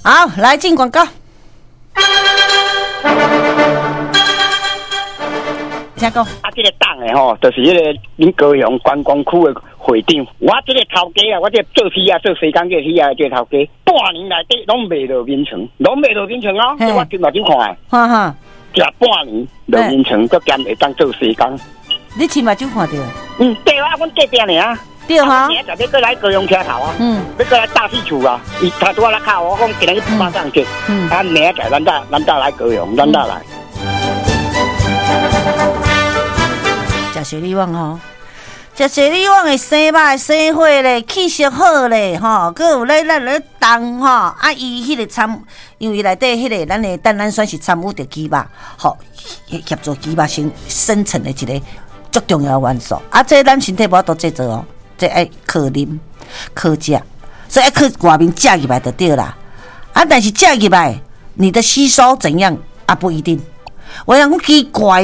好，来进广告。请讲。 这个党的吼，就是迄个恁高雄观光区的会长。我这个头家啊，我这做事啊，做西工这事啊，这个头家半年来底拢卖到眠床，拢卖到眠床哦。我今目睭看的， 哈哈， 食半年到眠床，都兼会当做西工。 你亲目睭看到？ 对啊，阮隔壁尔。 对哈。 明仔载要过来高雄车头啊，要过来大四处啊。伊他拄仔来敲我，讲今日马上去。啊，明仔载咱再来高雄，咱再来。 食雪里网吼，食雪里网的生肉、生火咧，气色好咧，吼，佮有咱冻吼，啊，伊迄个参，因为内底迄个咱的蛋氨酸是参与着鸡肉，吼，协助鸡肉生成的一个足重要的元素。啊，这咱身体无法度制作哦，这爱靠啉、靠食，所以爱去外面食入来就对啦。啊，但是食入来，你的吸收怎样啊？不一定。我讲奇怪。